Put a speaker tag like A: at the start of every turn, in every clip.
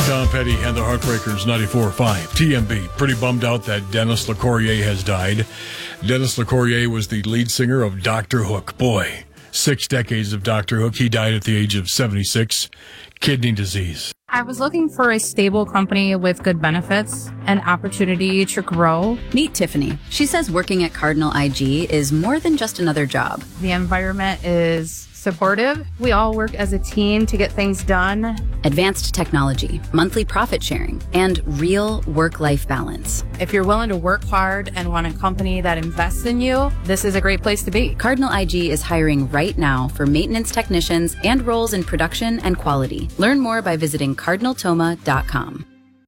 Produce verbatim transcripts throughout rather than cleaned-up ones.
A: Tom Petty and the Heartbreakers, ninety-four point five T M B. Pretty bummed out that Dennis LeCourrier has died. Dennis LeCourrier was the lead singer of Doctor Hook. Boy, six decades of Doctor Hook. He died at the age of seventy-six. Kidney disease.
B: I was looking for a stable company with good benefits and opportunity to grow.
C: Meet Tiffany. She says working at Cardinal I G is more than just another job.
B: The environment is supportive. We all work as a team to get things done.
C: Advanced technology, monthly profit sharing, and real work-life balance.
B: If you're willing to work hard and want a company that invests in you, this is a great place to be.
C: Cardinal I G is hiring right now for maintenance technicians and roles in production and quality. Learn more by visiting cardinal toma dot com.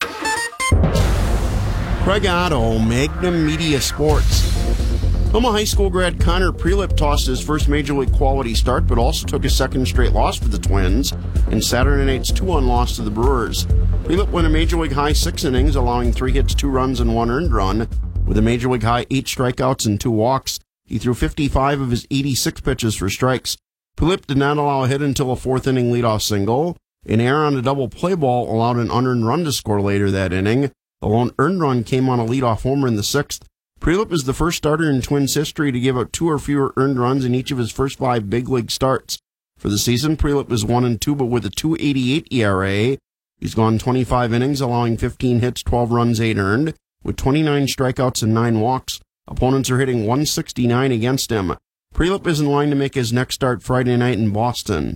D: Craig Otto, Magnum Media Sports. Toma High School grad Connor Prelip tossed his first Major League quality start, but also took his second straight loss for the Twins in Saturday night's two one loss to the Brewers. Prelip went a Major League high six innings, allowing three hits, two runs, and one earned run. With a Major League high eight strikeouts and two walks, he threw fifty-five of his eighty-six pitches for strikes. Prelip did not allow a hit until a fourth inning leadoff single. An error on a double play ball allowed an unearned run to score later that inning. The lone earned run came on a leadoff homer in the sixth. Prelip is the first starter in Twins history to give up two or fewer earned runs in each of his first five big league starts. For the season, Prelip is one and two, but with a two eighty-eight E R A. He's gone twenty-five innings, allowing fifteen hits, twelve runs, eight earned, with twenty-nine strikeouts and nine walks. Opponents are hitting one sixty-nine against him. Prelip is in line to make his next start Friday night in Boston.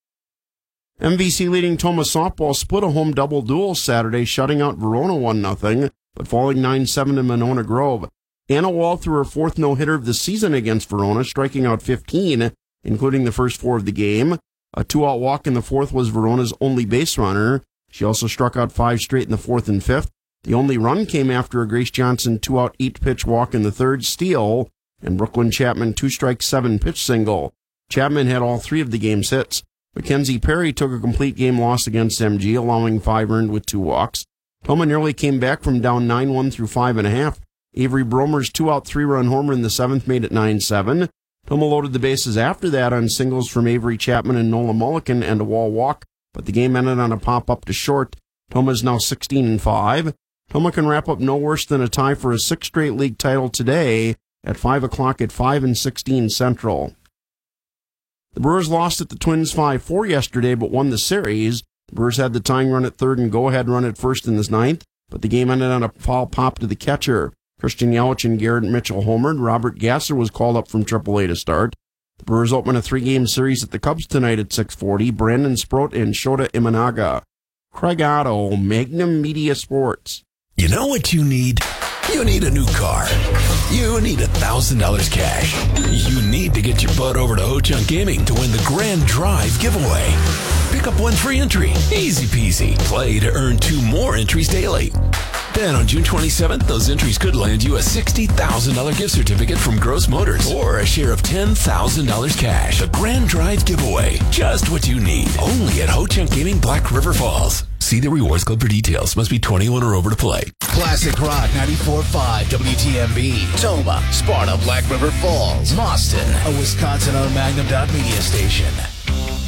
D: M V C leading Toma softball split a home double duel Saturday, shutting out Verona one nothing, but falling nine seven to Monona Grove. Anna Wall threw her fourth no-hitter of the season against Verona, striking out fifteen, including the first four of the game. A two-out walk in the fourth was Verona's only base runner. She also struck out five straight in the fourth and fifth. The only run came after a Grace Johnson two-out eight-pitch walk in the third, steal, and Brooklyn Chapman two-strike seven-pitch single. Chapman had all three of the game's hits. Mackenzie Perry took a complete game loss against M G, allowing five earned with two walks. Toma nearly came back from down nine one through five and a half. Avery Bromer's two-out three-run homer in the seventh made it nine seven. Toma loaded the bases after that on singles from Avery Chapman and Nola Mulliken and a wall walk, but the game ended on a pop-up to short. Toma is now sixteen and five. Toma can wrap up no worse than a tie for a sixth straight league title today at five o'clock at five and sixteen Central. The Brewers lost at the Twins five four yesterday, but won the series. The Brewers had the tying run at third and go-ahead run at first in the ninth, but the game ended on a foul pop to the catcher. Christian Yelich and Garrett Mitchell homered. Robert Gasser was called up from triple A to start. The Brewers open a three-game series at the Cubs tonight at six forty. Brandon Sproat and Shota Imanaga. Craig Otto, Magnum Media Sports.
E: You know what you need? You need a new car. You need one thousand dollars cash. You need to get your butt over to Ho-Chunk Gaming to win the Grand Drive giveaway. Pick up one free entry. Easy peasy. Play to earn two more entries daily. Then on June twenty-seventh, those entries could land you a sixty thousand dollars gift certificate from Gross Motors or a share of ten thousand dollars cash. A Grand Drive giveaway. Just what you need. Only at Ho-Chunk Gaming, Black River Falls. See the Rewards Club for details. Must be twenty-one or over to play.
F: Classic Rock ninety-four point five W T M B. Toma, Sparta, Black River Falls, Boston. A Wisconsin-owned Magnum Media station.